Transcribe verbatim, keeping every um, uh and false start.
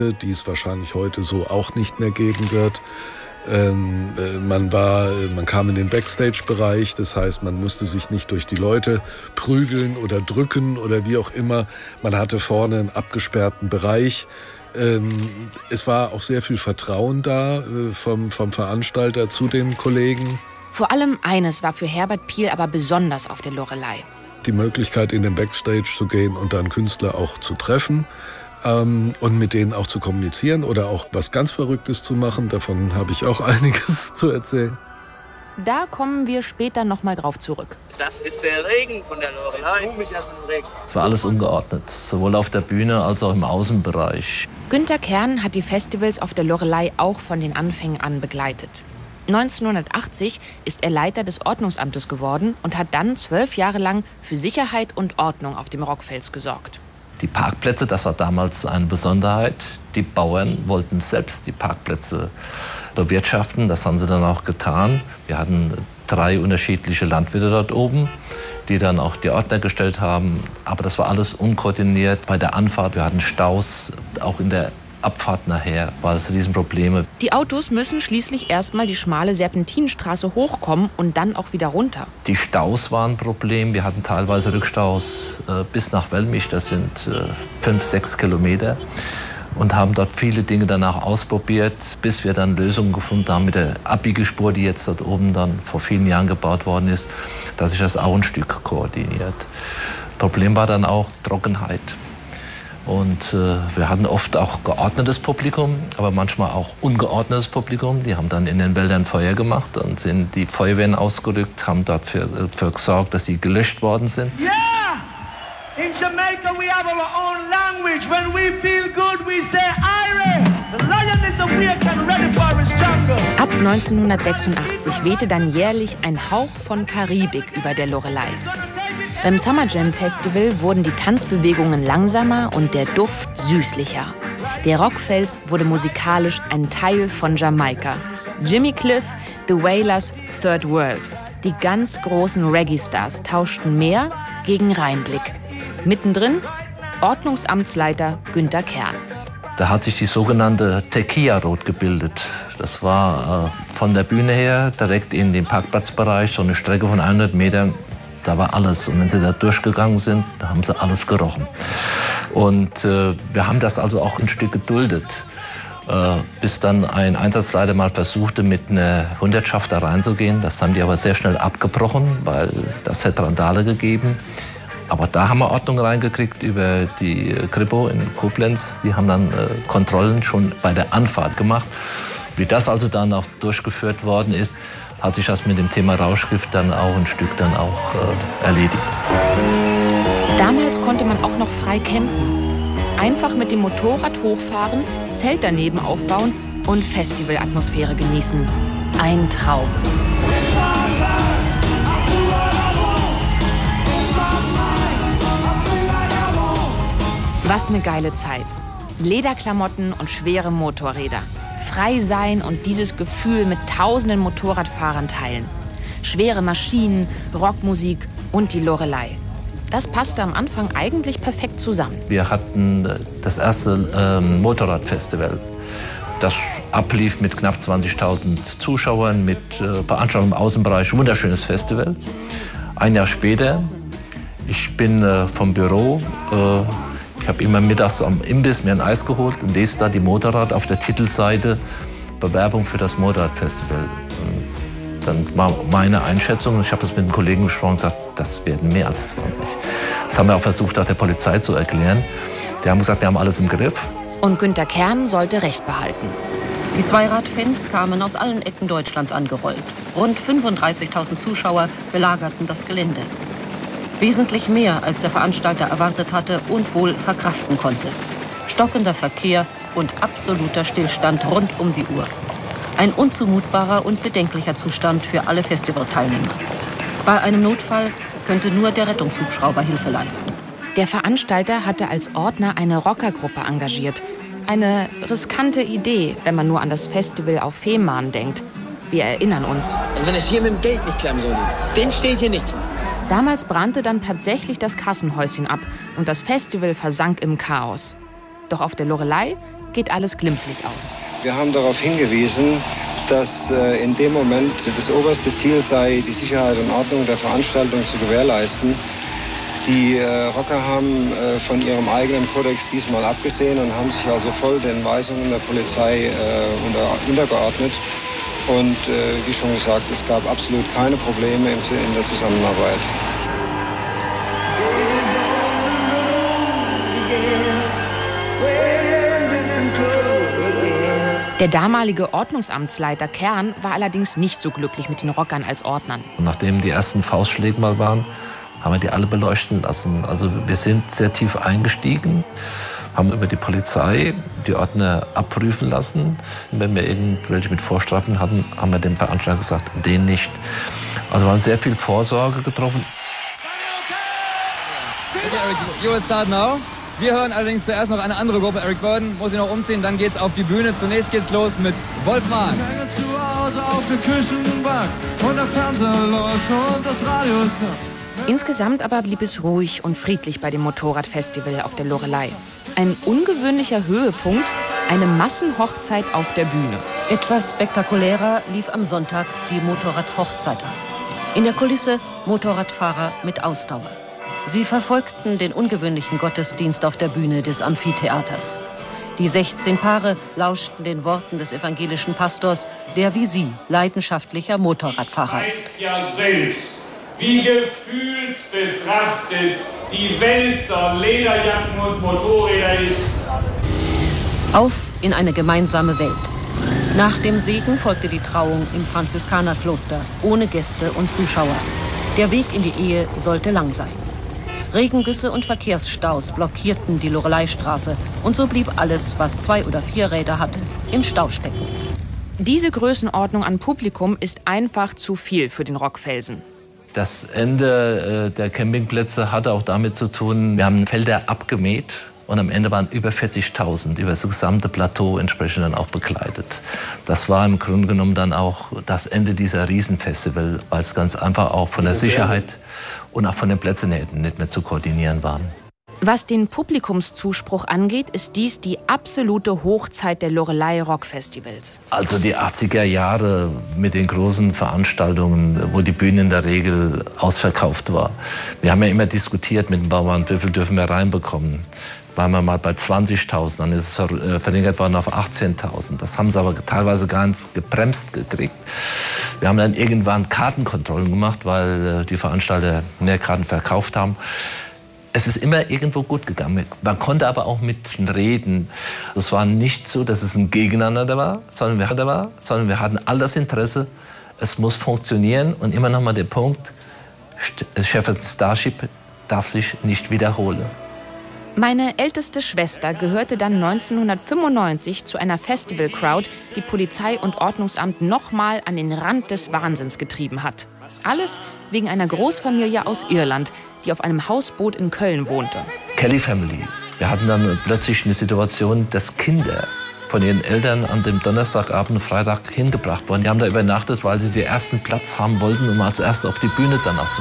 die es wahrscheinlich heute so auch nicht mehr geben wird. Ähm, man war, man kam in den Backstage-Bereich, das heißt, man musste sich nicht durch die Leute prügeln oder drücken oder wie auch immer. Man hatte vorne einen abgesperrten Bereich. Ähm, es war auch sehr viel Vertrauen da äh, vom, vom Veranstalter zu den Kollegen. Vor allem eines war für Herbert Piel aber besonders auf der Loreley. Die Möglichkeit, in den Backstage zu gehen und dann Künstler auch zu treffen. Ähm, und mit denen auch zu kommunizieren oder auch was ganz Verrücktes zu machen. Davon habe ich auch einiges zu erzählen. Da kommen wir später noch mal drauf zurück. Das ist der Regen von der Loreley. Es war alles ungeordnet, sowohl auf der Bühne als auch im Außenbereich. Günter Kern hat die Festivals auf der Loreley auch von den Anfängen an begleitet. neunzehnhundertachtzig ist er Leiter des Ordnungsamtes geworden und hat dann zwölf Jahre lang für Sicherheit und Ordnung auf dem Rockfels gesorgt. Die Parkplätze, das war damals eine Besonderheit. Die Bauern wollten selbst die Parkplätze bewirtschaften. Das haben sie dann auch getan. Wir hatten drei unterschiedliche Landwirte dort oben, die dann auch die Ordner gestellt haben. Aber das war alles unkoordiniert. Bei der Anfahrt, wir hatten Staus, auch in der Abfahrt nachher war das Riesenprobleme. Die Autos müssen schließlich erstmal die schmale Serpentinenstraße hochkommen und dann auch wieder runter. Die Staus waren ein Problem. Wir hatten teilweise Rückstaus äh, bis nach Wellmich, das sind äh, fünf, sechs Kilometer. Und haben dort viele Dinge danach ausprobiert, bis wir dann Lösungen gefunden haben mit der Abbiegespur, die jetzt dort oben dann vor vielen Jahren gebaut worden ist, dass sich das auch ein Stück koordiniert. Problem war dann auch Trockenheit. Und äh, wir hatten oft auch geordnetes Publikum, aber manchmal auch ungeordnetes Publikum. Die haben dann in den Wäldern Feuer gemacht. Dann sind die Feuerwehren ausgerückt, haben dafür für gesorgt, dass sie gelöscht worden sind. Yeah! In Jamaica we have our own language. When we feel good we say Irish. The lion is awake and ready for his jungle. Ab neunzehnhundertsechsundachtzig wehte dann jährlich ein Hauch von Karibik über der Loreley. Beim Summer Jam Festival wurden die Tanzbewegungen langsamer und der Duft süßlicher. Der Rockfels wurde musikalisch ein Teil von Jamaika. Jimmy Cliff, The Wailers, Third World. Die ganz großen Reggae-Stars tauschten Meer gegen Rheinblick. Mittendrin Ordnungsamtsleiter Günter Kern. Da hat sich die sogenannte Tequila Road gebildet. Das war äh, von der Bühne her direkt in den Parkplatzbereich, so eine Strecke von hundert Metern. Da war alles. Und wenn sie da durchgegangen sind, da haben sie alles gerochen. Und äh, wir haben das also auch ein Stück geduldet. Äh, bis dann ein Einsatzleiter mal versuchte, mit einer Hundertschaft da reinzugehen. Das haben die aber sehr schnell abgebrochen, weil das hätte Randale gegeben. Aber da haben wir Ordnung reingekriegt über die Kripo in Koblenz. Die haben dann äh, Kontrollen schon bei der Anfahrt gemacht. Wie das also dann auch durchgeführt worden ist, hat sich das mit dem Thema Rauschgift dann auch ein Stück dann auch äh, erledigt. Damals konnte man auch noch frei campen. Einfach mit dem Motorrad hochfahren, Zelt daneben aufbauen und Festivalatmosphäre genießen. Ein Traum. Was eine geile Zeit. Lederklamotten und schwere Motorräder. Frei sein und dieses Gefühl mit tausenden Motorradfahrern teilen. Schwere Maschinen, Rockmusik und die Loreley. Das passte am Anfang eigentlich perfekt zusammen. Wir hatten das erste ähm, Motorradfestival, das ablief mit knapp zwanzigtausend Zuschauern, mit äh, Veranstaltungen im Außenbereich. Wunderschönes Festival. Ein Jahr später, ich bin äh, vom Büro, äh, ich habe immer mittags am Imbiss mir ein Eis geholt und lese da die Motorrad auf der Titelseite, Bewerbung für das Motorradfestival. Und dann war meine Einschätzung, und ich habe das mit einem Kollegen besprochen, gesagt, das werden mehr als zwanzig. Das haben wir auch versucht, auch der Polizei zu erklären. Die haben gesagt, wir haben alles im Griff. Und Günter Kern sollte Recht behalten. Die Zweiradfans kamen aus allen Ecken Deutschlands angerollt. Rund fünfunddreißigtausend Zuschauer belagerten das Gelände. Wesentlich mehr, als der Veranstalter erwartet hatte und wohl verkraften konnte. Stockender Verkehr und absoluter Stillstand rund um die Uhr. Ein unzumutbarer und bedenklicher Zustand für alle Festivalteilnehmer. Bei einem Notfall könnte nur der Rettungshubschrauber Hilfe leisten. Der Veranstalter hatte als Ordner eine Rockergruppe engagiert. Eine riskante Idee, wenn man nur an das Festival auf Fehmarn denkt. Wir erinnern uns. Also wenn es hier mit dem Geld nicht klappen soll, den steht hier nichts mehr. Damals brannte dann tatsächlich das Kassenhäuschen ab und das Festival versank im Chaos. Doch auf der Loreley geht alles glimpflich aus. Wir haben darauf hingewiesen, dass äh, in dem Moment das oberste Ziel sei, die Sicherheit und Ordnung der Veranstaltung zu gewährleisten. Die äh, Rocker haben äh, von ihrem eigenen Kodex diesmal abgesehen und haben sich also voll den Weisungen der Polizei äh, unter, untergeordnet. Und äh, wie schon gesagt, es gab absolut keine Probleme in, in der Zusammenarbeit. Der damalige Ordnungsamtsleiter Kern war allerdings nicht so glücklich mit den Rockern als Ordnern. Und nachdem die ersten Faustschläge mal waren, haben wir die alle beleuchten lassen. Also wir sind sehr tief eingestiegen, haben über die Polizei die Ordner abprüfen lassen. Wenn wir irgendwelche mit Vorstrafen hatten, haben wir dem Veranstalter gesagt, den nicht. Also wir haben sehr viel Vorsorge getroffen. Okay, Eric, you will start now. Wir hören allerdings zuerst noch eine andere Gruppe. Eric Burdon muss sich noch umziehen, dann geht's auf die Bühne. Zunächst geht's los mit Wolfman. Ich hänge zu Hause auf der Küchenbank und der Fernseher läuft und das Radio ist an. Insgesamt aber blieb es ruhig und friedlich bei dem Motorradfestival auf der Loreley. Ein ungewöhnlicher Höhepunkt, eine Massenhochzeit auf der Bühne. Etwas spektakulärer lief am Sonntag die Motorradhochzeit ab. In der Kulisse Motorradfahrer mit Ausdauer. Sie verfolgten den ungewöhnlichen Gottesdienst auf der Bühne des Amphitheaters. Die sechzehn Paare lauschten den Worten des evangelischen Pastors, der wie sie leidenschaftlicher Motorradfahrer ist. Weiß ja selbst, wie gefühlsbefrachtet die Welt der Lederjacken und Motorräder ist. Auf in eine gemeinsame Welt. Nach dem Segen folgte die Trauung im Franziskanerkloster, ohne Gäste und Zuschauer. Der Weg in die Ehe sollte lang sein. Regengüsse und Verkehrsstaus blockierten die Loreleystraße und so blieb alles, was zwei oder vier Räder hatte, im Stau stecken. Diese Größenordnung an Publikum ist einfach zu viel für den Rockfelsen. Das Ende äh, der Campingplätze hatte auch damit zu tun, wir haben Felder abgemäht und am Ende waren über vierzigtausend über das gesamte Plateau entsprechend dann auch begleitet. Das war im Grunde genommen dann auch das Ende dieser Riesenfestival, weil es ganz einfach auch von der Sicherheit und auch von den Plätzen nicht mehr zu koordinieren waren. Was den Publikumszuspruch angeht, ist dies die absolute Hochzeit der Loreley Rockfestivals. Also die achtziger Jahre mit den großen Veranstaltungen, wo die Bühne in der Regel ausverkauft war. Wir haben ja immer diskutiert mit dem Bauern, wie viel dürfen wir reinbekommen. Waren wir mal bei zwanzigtausend, dann ist es verringert worden auf achtzehntausend. Das haben sie aber teilweise gar nicht gebremst gekriegt. Wir haben dann irgendwann Kartenkontrollen gemacht, weil die Veranstalter mehr Karten verkauft haben. Es ist immer irgendwo gut gegangen. Man konnte aber auch mit reden. Es war nicht so, dass es ein Gegeneinander war, sondern wir hatten, war, sondern wir hatten all das Interesse, es muss funktionieren. Und immer noch mal der Punkt, Shepard Starship darf sich nicht wiederholen. Meine älteste Schwester gehörte dann neunzehnhundertfünfundneunzig zu einer Festival-Crowd, die Polizei und Ordnungsamt nochmal an den Rand des Wahnsinns getrieben hat. Alles wegen einer Großfamilie aus Irland, die auf einem Hausboot in Köln wohnte. Kelly Family. Wir hatten dann plötzlich eine Situation, dass Kinder von ihren Eltern an dem Donnerstagabend und Freitag hingebracht wurden. Die haben da übernachtet, weil sie den ersten Platz haben wollten, um als erst auf die Bühne dann auch zu